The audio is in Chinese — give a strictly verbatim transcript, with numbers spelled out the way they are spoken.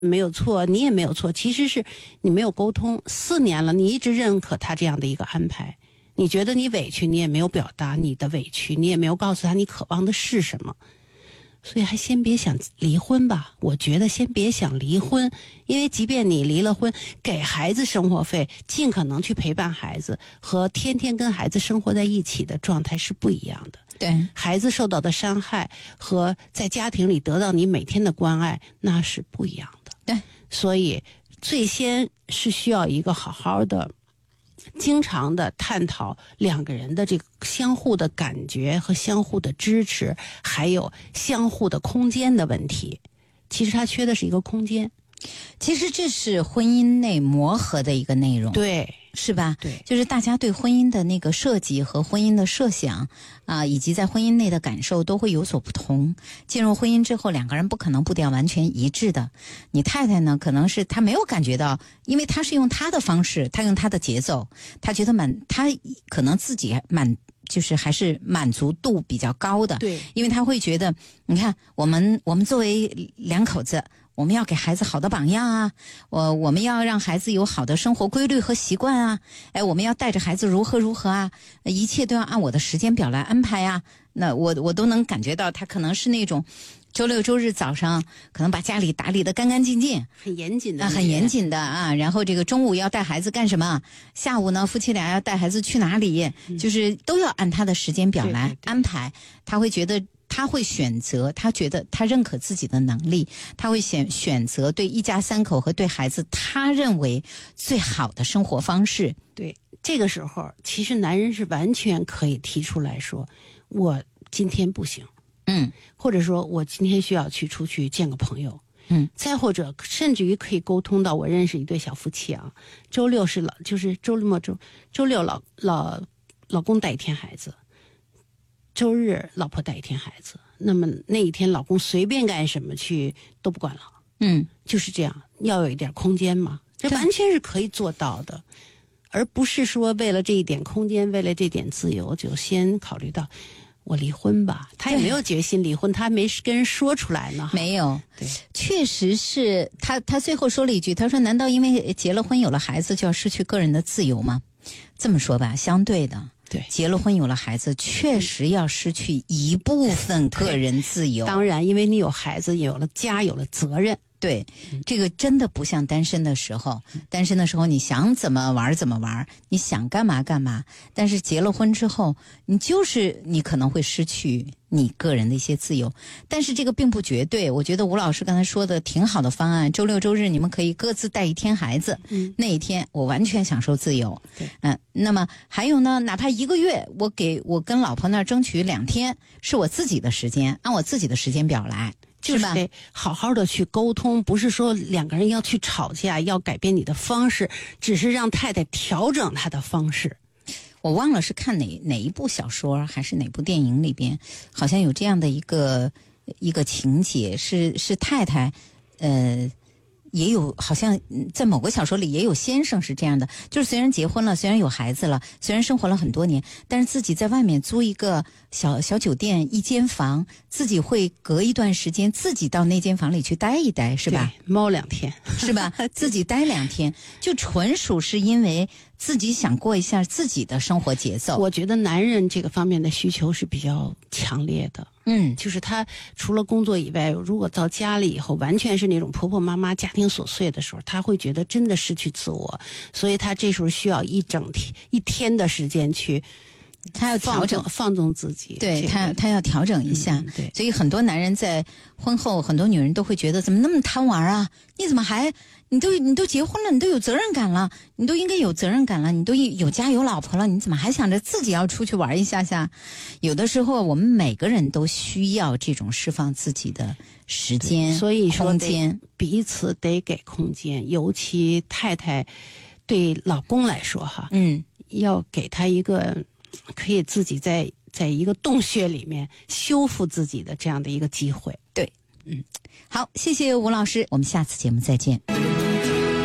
没有错，你也没有错，其实是你没有沟通。四年了，你一直认可他这样的一个安排，你觉得你委屈，你也没有表达你的委屈，你也没有告诉他你渴望的是什么，所以还先别想离婚吧。我觉得先别想离婚，因为即便你离了婚，给孩子生活费，尽可能去陪伴孩子，和天天跟孩子生活在一起的状态是不一样的。 对， 孩子受到的伤害和在家庭里得到你每天的关爱，那是不一样的。 对， 所以最先是需要一个好好的经常的探讨两个人的这个相互的感觉和相互的支持，还有相互的空间的问题。其实他缺的是一个空间。 其实这是婚姻内磨合的一个内容， 对， 是吧？ 对， 就是大家对婚姻的那个设计和婚姻的设想啊、呃，以及在婚姻内的感受都会有所不同。进入婚姻之后，两个人不可能步调完全一致的。你太太呢，可能是她没有感觉到，因为她是用她的方式，她用她的节奏，她觉得满，她可能自己满。就是还是满足度比较高的， 对， 因为他会觉得，你看，我们我们作为两口子，我们要给孩子好的榜样啊，我我们要让孩子有好的生活规律和习惯啊，哎，我们要带着孩子如何如何啊，一切都要按我的时间表来安排啊。那我我都能感觉到，他可能是那种周六周日早上可能把家里打理得干干净净， 很严谨的、 啊，很严谨的啊。然后这个中午要带孩子干什么，下午呢夫妻俩要带孩子去哪里，嗯、就是都要按他的时间表来安排。对对对，他会觉得。他会选择，他觉得他认可自己的能力，他会选选择对一家三口和对孩子他认为最好的生活方式。 对，这个时候其实男人是完全可以提出来说，我今天不行， 嗯， 或者说我今天需要去出去见个朋友， 嗯， 再或者甚至于可以沟通到，我认识一对小夫妻啊，周六是老就是周末周周六老老老公带一天孩子。周日老婆带一天孩子，那么那一天老公随便干什么去都不管了， 嗯， 就是这样，要有一点空间嘛，这完全是可以做到的，而不是说为了这一点空间，为了这点自由，就先考虑到我离婚吧。他也没有决心离婚，他没跟人说出来呢。 没有， 对， 确实是他。他最后说了一句，他说：“难道因为结了婚有了孩子就要失去个人的自由吗？”这么说吧，相对的。 对， 结了婚有了孩子，确实要失去一部分个人自由。 当然，因为你有孩子，有了家，有了责任。 对，这个真的不像单身的时候，单身的时候你想怎么玩怎么玩，你想干嘛干嘛。但是结了婚之后，你就是你可能会失去你个人的一些自由。但是这个并不绝对，我觉得吴老师刚才说的挺好的方案，周六周日你们可以各自带一天孩子， 嗯， 那一天我完全享受自由。 对， 嗯，那么还有呢，哪怕一个月，我给我跟老婆那儿争取两天，是我自己的时间，按我自己的时间表来。 就是得好好的去沟通，不是说两个人要去吵架，要改变你的方式，只是让太太调整她的方式。 我忘了是看哪哪一部小说还是哪部电影里边，好像有这样的一个一个情节，是是太太，呃。也有好像在某个小说里也有先生是这样的，就是虽然结婚了，虽然有孩子了，虽然生活了很多年，但是自己在外面租一个小小酒店一间房，自己会隔一段时间自己到那间房里去待一待，是吧？ 猫两天是吧？自己待两天，就纯属是因为自己想过一下自己的生活节奏。 我觉得男人这个方面的需求是比较强烈的。 嗯， 就是他除了工作以外，如果到家里以后完全是那种婆婆妈妈家庭琐碎的时候，他会觉得真的失去自我，所以他这时候需要一整天一天的时间去， 他要调整放纵自己， 对、 这个、 他他要调整一下、 嗯。对， 所以很多男人在婚后，很多女人都会觉得怎么那么贪玩啊？你怎么还你都你都结婚了，你都有责任感了，你都应该有责任感了，你都有家有老婆了，你怎么还想着自己要出去玩一下下？有的时候我们每个人都需要这种释放自己的时间， 所以说空间彼此得给空间，尤其太太对老公来说哈， 嗯， 要给他一个可以自己在在一个洞穴里面修复自己的这样的一个机会。 对，嗯，好，谢谢吴老师，我们下次节目再见。